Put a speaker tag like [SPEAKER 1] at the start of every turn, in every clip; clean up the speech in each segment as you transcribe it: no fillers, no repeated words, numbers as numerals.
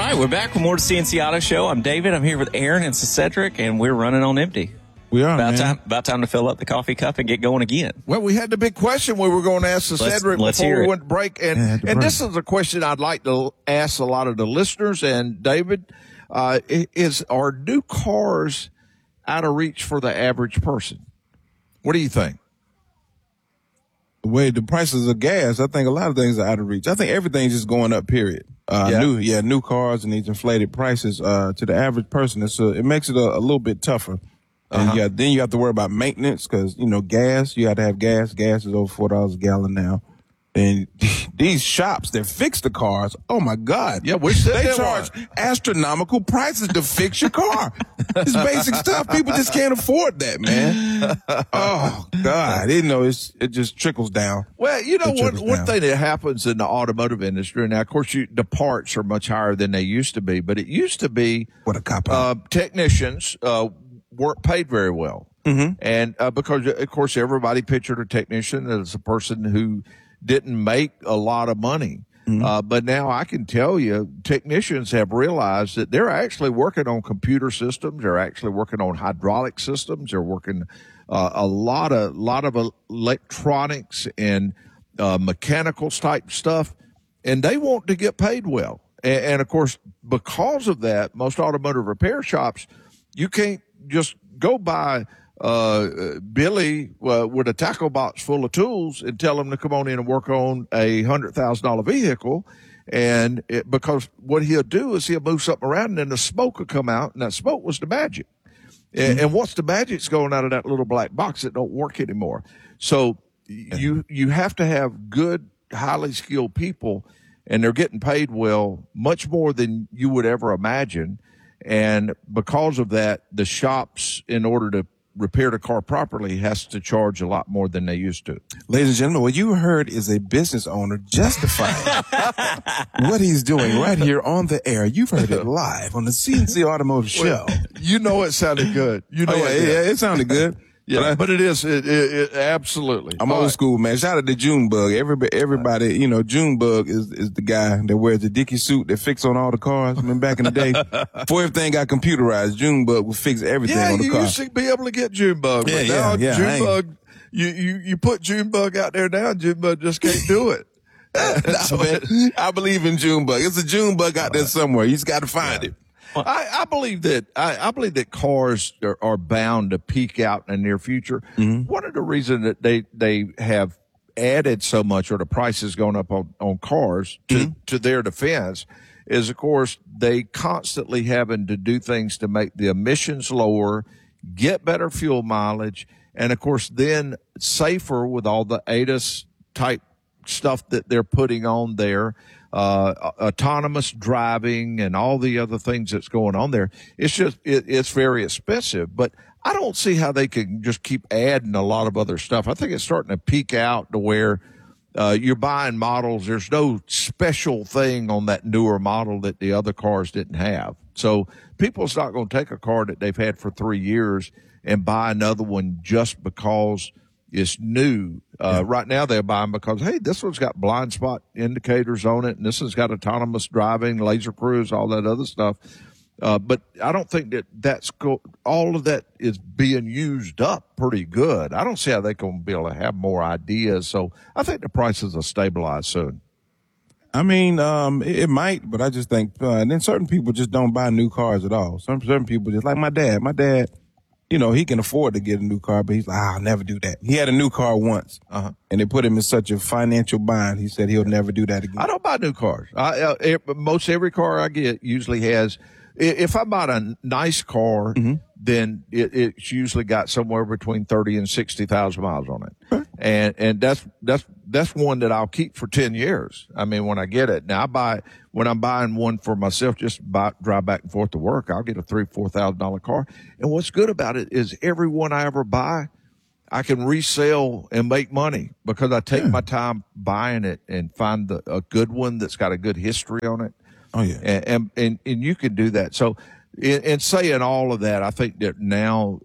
[SPEAKER 1] right, we're back with more CNC Auto Show. I'm David. I'm here with Aaron and Cedric, and we're running on empty.
[SPEAKER 2] We are,
[SPEAKER 1] about time to fill up the coffee cup and get going again.
[SPEAKER 3] Well, we had the big question we were going to ask Cedric before we went to break. And this is a question I'd like to ask a lot of the listeners. And, David, are new cars out of reach for the average person? What do you think?
[SPEAKER 2] The way the prices of gas, I think a lot of things are out of reach. I think everything's just going up, period. New cars and these inflated prices to the average person, it makes it a little bit tougher. And then you have to worry about maintenance because, gas, you have to have gas. Gas is over $4 a gallon now. And these shops that fix the cars, oh, my God.
[SPEAKER 3] Yeah,
[SPEAKER 2] they charge astronomical prices to fix your car. It's basic stuff. People just can't afford that, man. Oh, God. It just trickles down.
[SPEAKER 3] Well, one thing that happens in the automotive industry, and now, of course, the parts are much higher than they used to be, but it used to be
[SPEAKER 2] what a cop-out.
[SPEAKER 3] Technicians weren't paid very well.
[SPEAKER 2] Mm-hmm.
[SPEAKER 3] And because, of course, everybody pictured a technician as a person who didn't make a lot of money.
[SPEAKER 2] Mm-hmm.
[SPEAKER 3] But now I can tell you, technicians have realized that they're actually working on computer systems. They're actually working on hydraulic systems. They're working a lot of electronics and mechanical type stuff, and they want to get paid well. And of course, because of that, most automotive repair shops, you can't just go by Billy with a tackle box full of tools and tell him to come on in and work on a $100,000 vehicle. And because what he'll do is he'll move something around and then the smoke will come out, and that smoke was the magic. Mm-hmm. And once the magic's going out of that little black box, it don't work anymore. So you have to have good, highly skilled people, and they're getting paid well, much more than you would ever imagine. And because of that, the shops, in order to repair the car properly, has to charge a lot more than they used to.
[SPEAKER 2] Ladies and gentlemen, what you heard is a business owner justifying what he's doing right here on the air. You've heard it live on the CNC Automotive Show.
[SPEAKER 3] It sounded good.
[SPEAKER 2] It sounded good.
[SPEAKER 3] Yeah, but it is. It absolutely.
[SPEAKER 2] I'm old school, man. Shout out to Junebug. Everybody, Junebug is the guy that wears the Dickie suit that fix on all the cars. I mean, back in the day, before everything got computerized, Junebug would fix everything on the car.
[SPEAKER 3] Yeah, you used to be able to get Junebug. But now Junebug, you put Junebug out there now, Junebug just can't do it.
[SPEAKER 2] I believe in Junebug. It's a Junebug out there somewhere. You just got to find it.
[SPEAKER 3] I believe that cars are bound to peak out in the near future.
[SPEAKER 2] Mm-hmm.
[SPEAKER 3] One of the reasons that they have added so much, or the price has gone up on cars to their defense, is, of course, they constantly having to do things to make the emissions lower, get better fuel mileage, and, of course, then safer with all the ADAS type stuff that they're putting on there. Autonomous driving and all the other things that's going on there. It's just, it's very expensive, but I don't see how they can just keep adding a lot of other stuff. I think it's starting to peak out to where, you're buying models. There's no special thing on that newer model that the other cars didn't have. So people's not going to take a car that they've had for 3 years and buy another one just because it's new. Right now they're buying because, hey, this one's got blind spot indicators on it, and this one's got autonomous driving, laser cruise, all that other stuff. But I don't think all of that is being used up pretty good. I don't see how they're going to be able to have more ideas. So I think the prices will stabilize soon.
[SPEAKER 2] I mean, it might, but I just think, and then certain people just don't buy new cars at all. Certain people just, like my dad. My dad, he can afford to get a new car, but he's like, I'll never do that. He had a new car once, and they put him in such a financial bind. He said he'll never do that again.
[SPEAKER 3] I don't buy new cars. Most every car I get usually has, if I bought a nice car, then it's usually got somewhere between 30 and 60,000 miles on it.
[SPEAKER 2] Okay.
[SPEAKER 3] And that's one that I'll keep for 10 years. I mean, when I get it. Now when I'm buying one for myself, just drive back and forth to work, I'll get a $3,000-$4,000 car. And what's good about it is every one I ever buy, I can resell and make money because I take my time buying it and find a good one that's got a good history on it.
[SPEAKER 2] Oh yeah.
[SPEAKER 3] And you can do that. So in saying all of that, I think that now,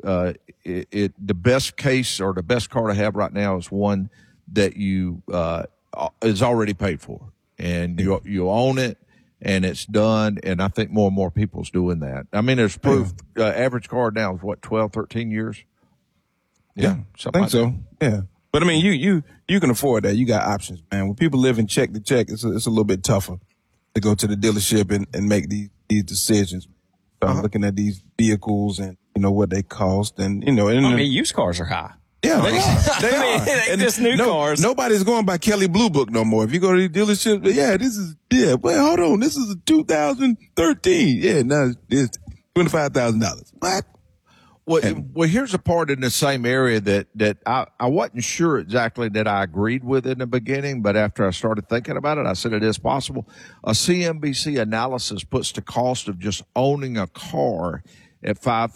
[SPEAKER 3] the best case or the best car to have right now is one that you, is already paid for, and you own it. and it's done. And I think more and more people's doing that. I mean, there's proof. Average car now is what, 12, 13 years?
[SPEAKER 2] Yeah, I think so. Yeah. But I mean, you can afford that. You got options, man. When people live in check to check, it's a little bit tougher to go to the dealership and make these decisions. So I'm looking at these vehicles and, what they cost and,
[SPEAKER 1] used cars are high.
[SPEAKER 2] Yeah, they are.
[SPEAKER 1] They ain't just new cars.
[SPEAKER 2] Nobody's going by Kelley Blue Book no more. If you go to the dealership, but hold on, this is a 2013. Yeah, now it's $25,000. What?
[SPEAKER 3] Well, here's a part in the same area that I wasn't sure exactly that I agreed with in the beginning, but after I started thinking about it, I said it is possible. A CNBC analysis puts the cost of just owning a car at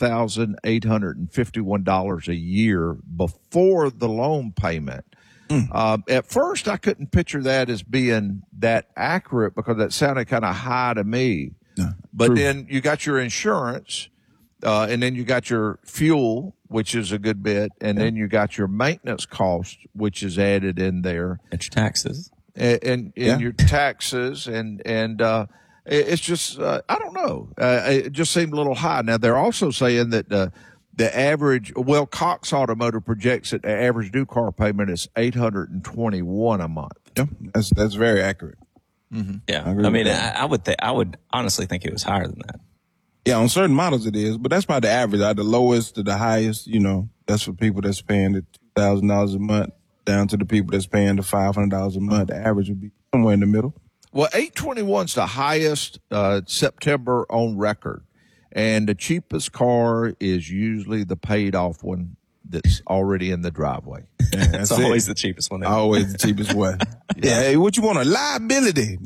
[SPEAKER 3] $5,851 a year before the loan payment. At first, I couldn't picture that as being that accurate because that sounded kind of high to me. But then you got your insurance. And then you got your fuel, which is a good bit, and then you got your maintenance cost, which is added in there.
[SPEAKER 1] And your taxes.
[SPEAKER 3] And your taxes, and it's just, I don't know. It just seemed a little high. Now, they're also saying that the average, Cox Automotive projects that the average new car payment is $821 a month.
[SPEAKER 2] Yeah, that's very accurate.
[SPEAKER 1] Mm-hmm. Yeah. I would honestly think it was higher than that.
[SPEAKER 2] Yeah, on certain models it is, but that's probably the average. The lowest to the highest, that's for people that's paying the $2,000 a month down to the people that's paying the $500 a month. The average would be somewhere in the middle.
[SPEAKER 3] Well, 821 is the highest September on record, and the cheapest car is usually the paid off one that's already in the driveway.
[SPEAKER 2] Yeah,
[SPEAKER 1] it's always the cheapest one.
[SPEAKER 2] Always the cheapest one. Yeah. Hey, what you want? A liability?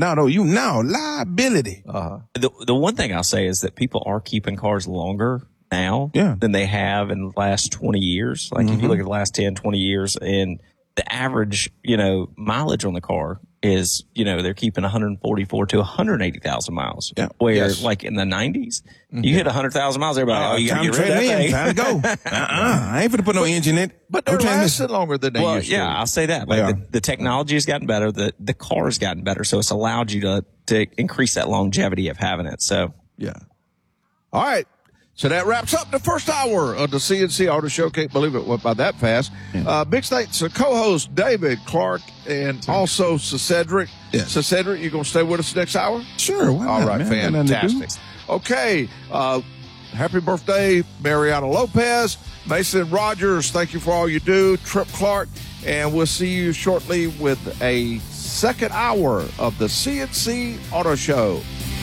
[SPEAKER 2] Liability.
[SPEAKER 1] The one thing I'll say is that people are keeping cars longer now than they have in the last 20 years. Like if you look at the last 10, 20 years, and the average, mileage on the car is, they're keeping 144 to 180,000 miles.
[SPEAKER 2] Yeah.
[SPEAKER 1] Where like in the 90s, you hit 100,000 miles, everybody, you got to get rid of that thing.
[SPEAKER 2] Time to go. I ain't finna put no engine in it.
[SPEAKER 3] But they're lasting longer than they used to.
[SPEAKER 1] Yeah, I'll say that. Like the technology has gotten better. The car has gotten better. So it's allowed you to increase that longevity of having it. So,
[SPEAKER 3] yeah. All right. So that wraps up the first hour of the CNC Auto Show. Can't believe it went by that fast. Big thanks to co-host David Clark and also Cedric.
[SPEAKER 2] Yeah.
[SPEAKER 3] So Cedric, you going to stay with us next hour?
[SPEAKER 2] Sure. Why not,
[SPEAKER 3] all right,
[SPEAKER 2] man?
[SPEAKER 3] Fantastic. Okay. Happy birthday, Mariana Lopez, Mason Rogers. Thank you for all you do. Trip Clark. And we'll see you shortly with a second hour of the CNC Auto Show.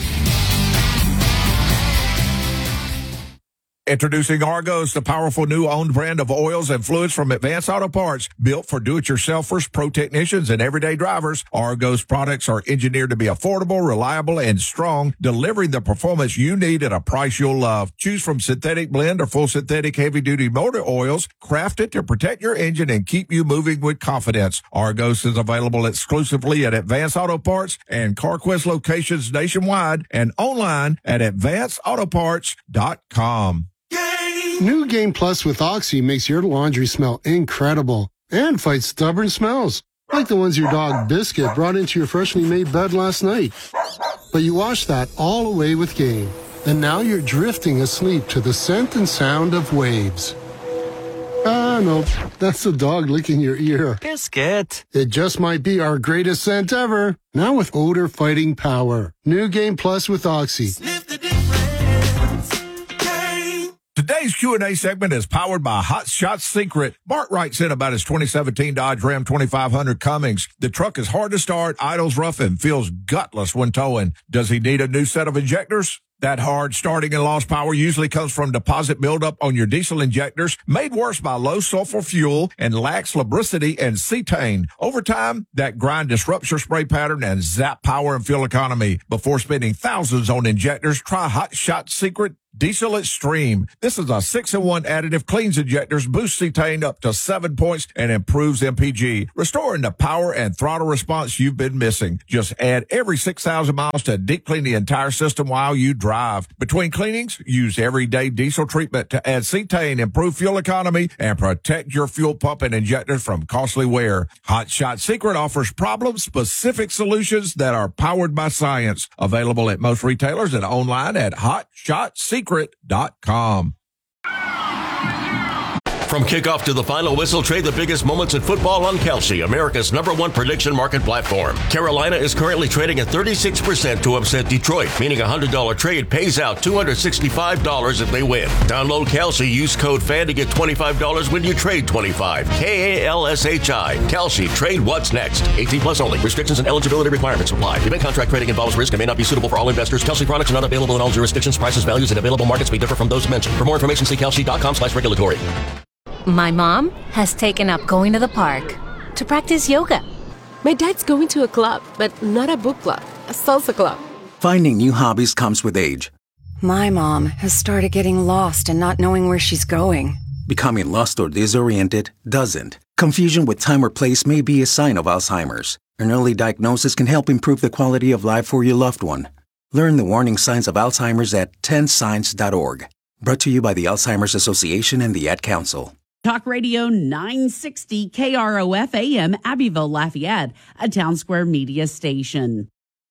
[SPEAKER 3] Introducing Argos, the powerful new owned brand of oils and fluids from Advanced Auto Parts. Built for do-it-yourselfers, pro technicians, and everyday drivers, Argos products are engineered to be affordable, reliable, and strong, delivering the performance you need at a price you'll love. Choose from synthetic blend or full synthetic heavy-duty motor oils, crafted to protect your engine and keep you moving with confidence. Argos is available exclusively at Advanced Auto Parts and CarQuest locations nationwide and online at advancedautoparts.com.
[SPEAKER 4] New Game Plus with Oxy makes your laundry smell incredible and fights stubborn smells, like the ones your dog Biscuit brought into your freshly made bed last night. But you washed that all away with Game, and now you're drifting asleep to the scent and sound of waves. No, that's the dog licking your ear.
[SPEAKER 5] Biscuit.
[SPEAKER 4] It just might be our greatest scent ever, now with odor-fighting power. New Game Plus with Oxy.
[SPEAKER 5] Sniff the difference.
[SPEAKER 3] Today's Q&A segment is powered by Hot Shots Secret. Bart writes in about his 2017 Dodge Ram 2500 Cummings. The truck is hard to start, idles rough, and feels gutless when towing. Does he need a new set of injectors? That hard starting and lost power usually comes from deposit buildup on your diesel injectors, made worse by low sulfur fuel and lax lubricity and cetane. Over time, that grind disrupts your spray pattern and zap power and fuel economy. Before spending thousands on injectors, try Hot Shot Secret Diesel Extreme. This is a 6-in-1 additive, cleans injectors, boosts cetane up to 7 points, and improves MPG, restoring the power and throttle response you've been missing. Just add every 6,000 miles to deep clean the entire system while you drive. Between cleanings, use everyday diesel treatment to add cetane, improve fuel economy, and protect your fuel pump and injectors from costly wear. Hot Shot Secret offers problem-specific solutions that are powered by science. Available at most retailers and online at hotshotsecret.com.
[SPEAKER 5] From kickoff to the final whistle, trade the biggest moments in football on Kalshi, America's #1 prediction market platform. Carolina is currently trading at 36% to upset Detroit, meaning a $100 trade pays out $265 if they win. Download Kalshi, use code FAN to get $25 when you trade 25. KALSHI. Kalshi, trade what's next. 18 plus only. Restrictions and eligibility requirements apply. Event contract trading involves risk and may not be suitable for all investors. Kalshi products are not available in all jurisdictions. Prices, values, and available markets may differ from those mentioned. For more information, see kalshi.com/regulatory.
[SPEAKER 6] My mom has taken up going to the park to practice yoga.
[SPEAKER 7] My dad's going to a club, but not a book club, a salsa club.
[SPEAKER 8] Finding new hobbies comes with age.
[SPEAKER 9] My mom has started getting lost and not knowing where she's going.
[SPEAKER 8] Becoming lost or disoriented doesn't. Confusion with time or place may be a sign of Alzheimer's. An early diagnosis can help improve the quality of life for your loved one. Learn the warning signs of Alzheimer's at 10signs.org. Brought to you by the Alzheimer's Association and the Ad Council.
[SPEAKER 10] Talk Radio 960 KROF AM, Abbeville, Lafayette, a Town Square media station.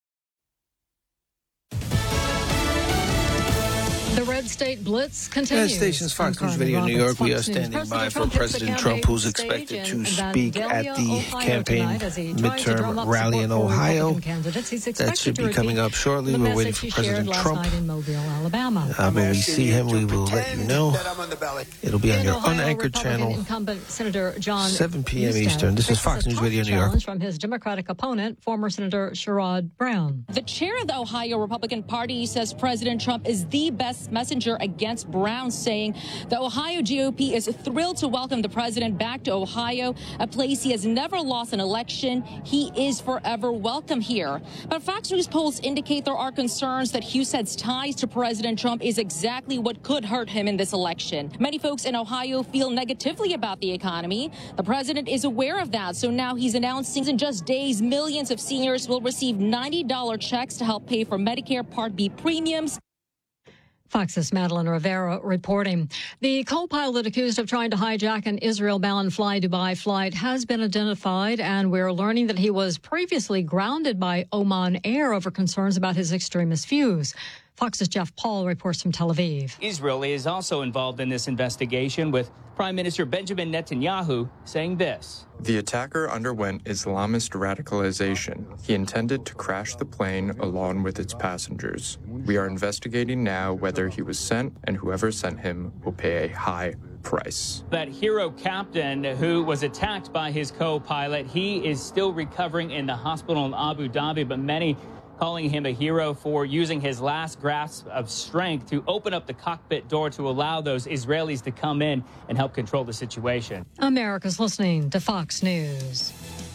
[SPEAKER 11] The Red State Blitz continues.
[SPEAKER 12] At stations Fox News Radio New York, we are standing by for President Trump, who's expected to speak at the campaign midterm rally in Ohio. That should be coming up shortly. We're waiting for President Trump. When we see him, we will let you know. It'll be on your unanchored channel, 7 p.m. Eastern. This is Fox News Radio New York.
[SPEAKER 11] From his Democratic opponent, former Senator Sherrod Brown.
[SPEAKER 13] The chair of the Ohio Republican Party says President Trump is the best messenger against Brown, saying the Ohio GOP is thrilled to welcome the president back to Ohio, a place he has never lost an election. He is forever welcome here. But Fox News polls indicate there are concerns that Hussett's ties to President Trump is exactly what could hurt him in this election. Many folks in Ohio feel negatively about the economy. The president is aware of that, so now he's announcing in just days millions of seniors will receive $90 checks to help pay for Medicare Part B premiums.
[SPEAKER 11] Fox's Madeline Rivera reporting. The co-pilot accused of trying to hijack an Israel-bound Fly Dubai flight has been identified, and we're learning that he was previously grounded by Oman Air over concerns about his extremist views. Fox's Jeff Paul reports from Tel Aviv.
[SPEAKER 14] Israel is also involved in this investigation, with Prime Minister Benjamin Netanyahu saying this.
[SPEAKER 15] The attacker underwent Islamist radicalization. He intended to crash the plane along with its passengers. We are investigating now whether he was sent, and whoever sent him will pay a high price.
[SPEAKER 14] That hero captain who was attacked by his co-pilot, he is still recovering in the hospital in Abu Dhabi, but many calling him a hero for using his last grasp of strength to open up the cockpit door to allow those Israelis to come in and help control the situation.
[SPEAKER 11] America's listening to Fox News.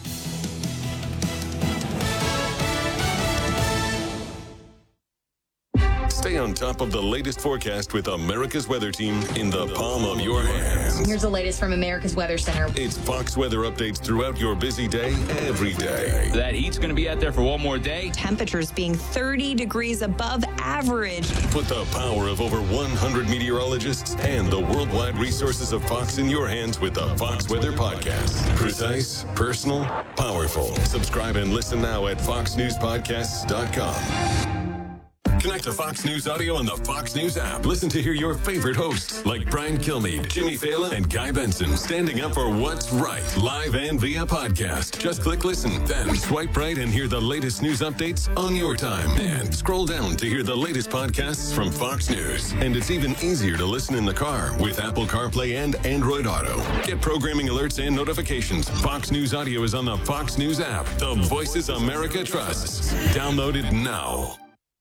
[SPEAKER 16] Stay on top of the latest forecast with America's Weather Team in the palm of your hands.
[SPEAKER 17] Here's the latest from America's Weather Center.
[SPEAKER 16] It's Fox weather updates throughout your busy day, every day.
[SPEAKER 18] That heat's going to be out there for one more day.
[SPEAKER 17] Temperatures being 30 degrees above average.
[SPEAKER 16] Put the power of over 100 meteorologists and the worldwide resources of Fox in your hands with the Fox Weather Podcast. Precise, personal, powerful. Subscribe and listen now at foxnewspodcasts.com. Connect to Fox News Audio on the Fox News app. Listen to hear your favorite hosts like Brian Kilmeade, Jimmy Fallon, and Guy Benson standing up for what's right, live and via podcast. Just click listen, then swipe right and hear the latest news updates on your time. And scroll down to hear the latest podcasts from Fox News. And it's even easier to listen in the car with Apple CarPlay and Android Auto. Get programming alerts and notifications. Fox News Audio is on the Fox News app. The voices America trusts. Download it now.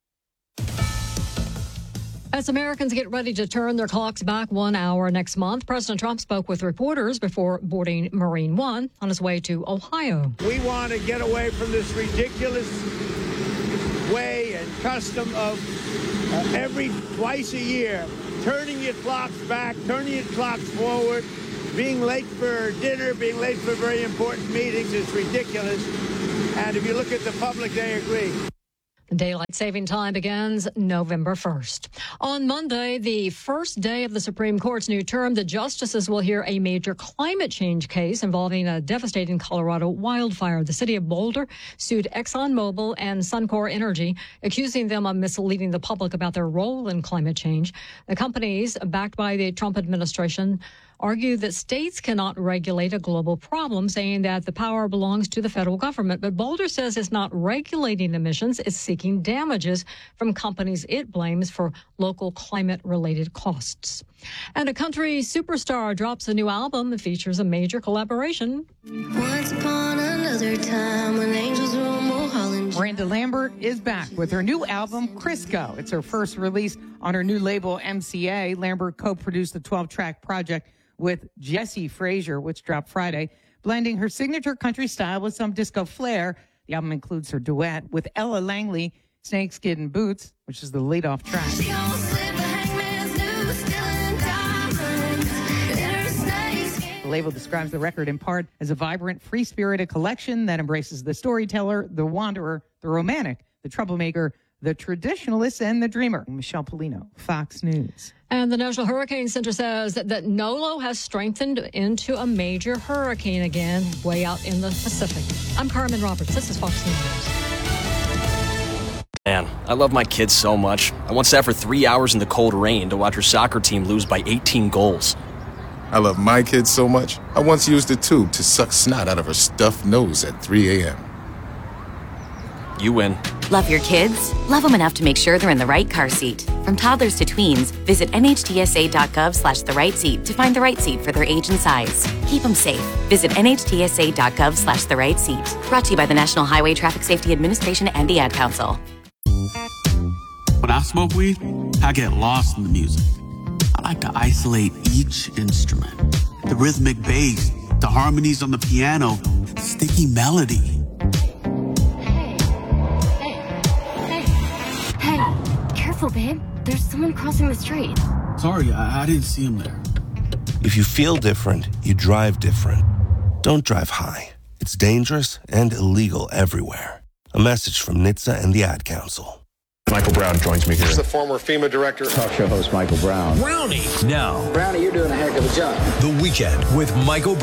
[SPEAKER 11] As Americans get ready to turn their clocks back 1 hour next month, President Trump spoke with reporters before boarding Marine One on his way to Ohio.
[SPEAKER 19] We want to get away from this ridiculous way and custom of twice a year, turning your clocks back, turning your clocks forward, being late for dinner, being late for very important meetings is ridiculous. And if you look at the public, they agree.
[SPEAKER 11] Daylight saving time begins November 1st. On Monday, the first day of the Supreme Court's new term, the justices will hear a major climate change case involving a devastating Colorado wildfire. The city of Boulder sued ExxonMobil and Suncor Energy, accusing them of misleading the public about their role in climate change. The companies, backed by the Trump administration, argue that states cannot regulate a global problem, saying that the power belongs to the federal government. But Boulder says it's not regulating emissions, it's seeking damages from companies it blames for local climate-related costs. And a country superstar drops a new album that features a major collaboration.
[SPEAKER 20] Once upon another time when angels roam Mulholland.
[SPEAKER 21] Miranda Lambert is back with her new album, Crisco. It's her first release on her new label, MCA. Lambert co-produced the 12-track project with Jesse Frazier, which dropped Friday, blending her signature country style with some disco flair. The album includes her duet with Ella Langley, Snakeskin Boots, which is the lead-off track. The label describes the record in part as a vibrant, free-spirited collection that embraces the storyteller, the wanderer, the romantic, the troublemaker, the traditionalist, and the dreamer. Michelle Polino, Fox News.
[SPEAKER 11] And the National Hurricane Center says that Nolo has strengthened into a major hurricane again, way out in the Pacific. I'm Carmen Roberts. This is Fox News.
[SPEAKER 22] Man, I love my kids so much. I once sat for 3 hours in the cold rain to watch her soccer team lose by 18 goals.
[SPEAKER 23] I love my kids so much, I once used a tube to suck snot out of her stuffed nose at 3 a.m.
[SPEAKER 22] You win.
[SPEAKER 24] Love your kids? Love them enough to make sure they're in the right car seat. From toddlers to tweens, visit NHTSA.gov/the-right-seat to find the right seat for their age and size. Keep them safe. Visit NHTSA.gov/the-right-seat. Brought to you by the National Highway Traffic Safety Administration and the Ad Council.
[SPEAKER 25] When I smoke weed, I get lost in the music. I like to isolate each instrument. The rhythmic bass, the harmonies on the piano, the sticky melody.
[SPEAKER 26] Hey, careful, babe. There's someone crossing the street.
[SPEAKER 25] Sorry, I didn't see him there.
[SPEAKER 27] If you feel different, you drive different. Don't drive high. It's dangerous and illegal everywhere. A message from NHTSA and the Ad Council.
[SPEAKER 28] Michael Brown joins me here.
[SPEAKER 29] This is the former FEMA director.
[SPEAKER 28] Talk show host Michael Brown.
[SPEAKER 30] Brownie. Now.
[SPEAKER 29] Brownie, you're doing a heck of a job.
[SPEAKER 30] The Weekend with Michael Brown.